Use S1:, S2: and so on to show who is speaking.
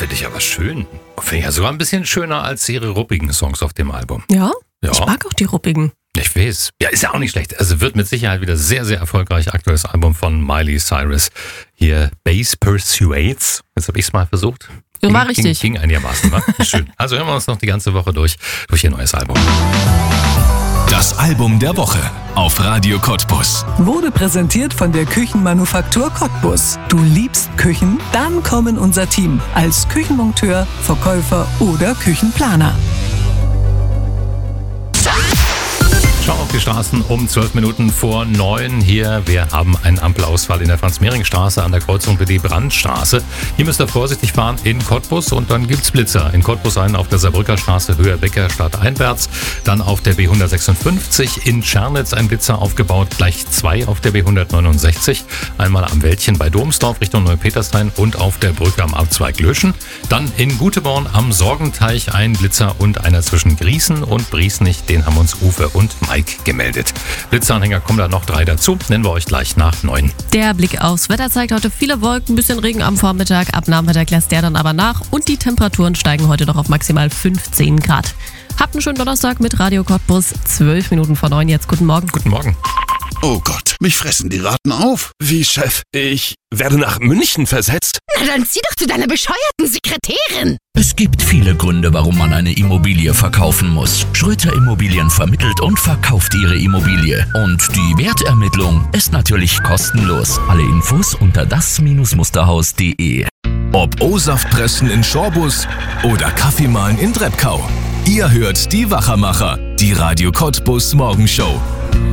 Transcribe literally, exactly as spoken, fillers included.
S1: finde ich aber schön. Finde ich ja sogar ein bisschen schöner als ihre ruppigen Songs auf dem Album.
S2: Ja,
S1: Ja.
S2: ich mag auch die ruppigen.
S1: Ich weiß. Ja, ist ja auch nicht schlecht. Also wird mit Sicherheit wieder sehr, sehr erfolgreich. Aktuelles Album von Miley Cyrus. Hier Bass Persuades. Jetzt habe ich es mal versucht.
S2: Ja, war
S1: Ging-
S2: richtig.
S1: Ging, ging einigermaßen, wa? Schön. Also hören wir uns noch die ganze Woche durch, durch ihr neues Album.
S3: Das Album der Woche auf Radio Cottbus.
S4: Wurde präsentiert von der Küchenmanufaktur Cottbus. Du liebst Küchen? Dann komm in unser Team als Küchenmonteur, Verkäufer oder Küchenplaner.
S1: Schau auf die Straßen um zwölf Minuten vor neun hier. Wir haben einen Ampelausfall in der Franz-Mehring-Straße an der Kreuzung Willy-Brandt-Straße. Hier müsst ihr vorsichtig fahren in Cottbus und dann gibt's Blitzer. In Cottbus einen auf der Saarbrücker Straße Höhe Becker stadteinwärts. Dann auf der B hundertsechsundfünfzig in Tschernitz ein Blitzer aufgebaut. Gleich zwei auf der B hundertneunundsechzig. Einmal am Wäldchen bei Domsdorf Richtung Neupetershain und auf der Brücke am Abzweig Löschen. Dann in Guteborn am Sorgenteich ein Blitzer und einer zwischen Griesen und Briesnich. Den haben uns Uwe und Mike gemeldet. Blitzeranhänger kommen da noch drei dazu. Nennen wir euch gleich nach neun.
S2: Der Blick aufs Wetter zeigt heute viele Wolken, ein bisschen Regen am Vormittag. Ab Nachmittag lässt der dann aber nach und die Temperaturen steigen heute noch auf maximal fünfzehn Grad. Habt einen schönen Donnerstag mit Radio Cottbus. zwölf Minuten vor neun jetzt. Guten Morgen.
S1: Guten Morgen.
S5: Oh Gott, mich fressen die Ratten auf.
S6: Wie, Chef? Ich werde nach München versetzt?
S7: Na dann zieh doch zu deiner bescheuerten Sekretärin.
S8: Es gibt viele Gründe, warum man eine Immobilie verkaufen muss. Schröter Immobilien vermittelt und verkauft ihre Immobilie. Und die Wertermittlung ist natürlich kostenlos. Alle Infos unter das Musterhaus punkt de.
S3: Ob O-Saft pressen in Schorbus oder Kaffee mahlen in Treppkau. Ihr hört die Wachermacher, die Radio Cottbus Morgenshow.